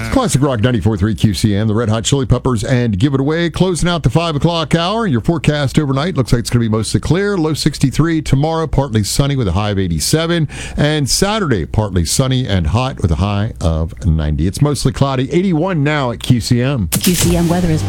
Classic Rock 94.3 QCM, the Red Hot Chili Peppers, and Give It Away. Closing out the 5 o'clock hour. Your forecast overnight looks like it's going to be mostly clear. Low 63. Tomorrow, partly sunny with a high of 87. And Saturday, partly sunny and hot with a high of 90. It's mostly cloudy. 81 now at QCM. QCM weather is